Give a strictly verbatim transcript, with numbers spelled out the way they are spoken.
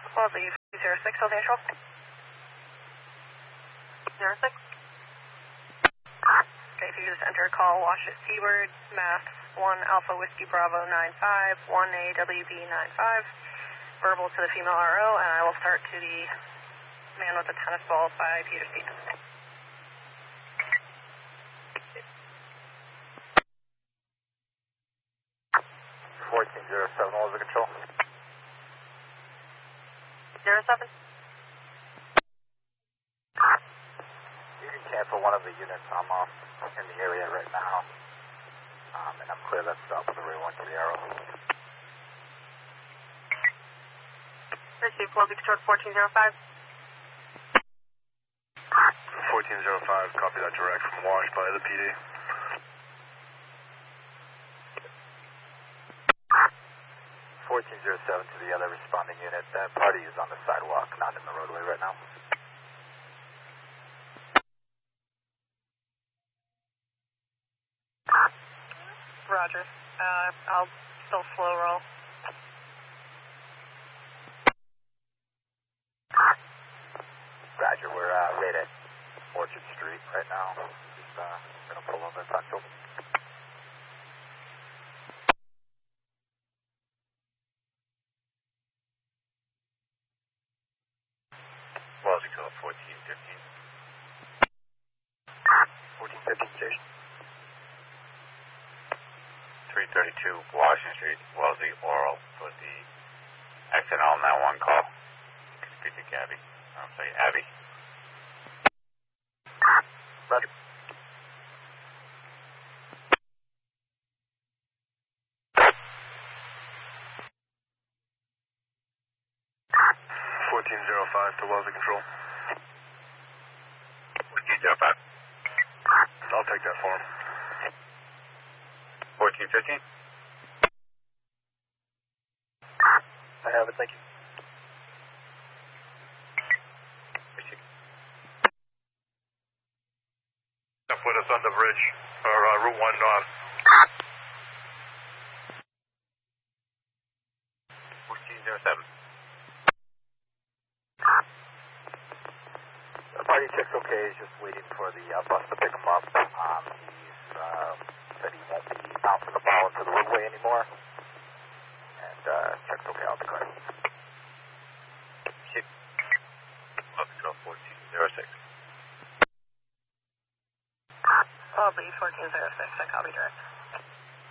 Wellesley zero six, hold neutral. zero six. Okay, if you just enter call, wash it seaward, mass one Alpha Whiskey Bravo nine five, one A W B nine five, verbal to the female R O, and I will start to the man with the tennis ball by Peter Stevens. fourteen zero seven, what was the control? zero seven. You can cancel one of the units. I'm off in the area right now. Um, and I'm clear that's up with the rear one to the arrow. Received, Wellesley control fourteen zero five. fourteen zero five, copy that direct from Wash by the P D. fourteen zero seven to the other responding unit. That party is on the sidewalk, not in the roadway right now. Roger. Uh, I'll still slow roll. Roger, we're uh, right at Orchard Street right now. Just uh, gonna pull over and talk to him. Wellesley code fourteen fifteen. fourteen fifteen station. three thirty-two Washington Street, Wellesley oral for the X N L nine one call. You can speak to Gabby. I'm sorry, Abby. Roger. fourteen zero five to Wellesley control. fourteen zero five. I'll take that for him. fourteen fifteen. I have it, thank you. Put us on the bridge, or uh, Route one North. fourteen zero seven. The party check's okay, he's just waiting for the uh, bus to pick him up. Um, he's uh, said he won't be bouncing the ball into the roadway anymore. And uh, check's okay, I'll be clear. Ship. Wellesley fourteen zero six. Wellesley fourteen zero six, I copy direct.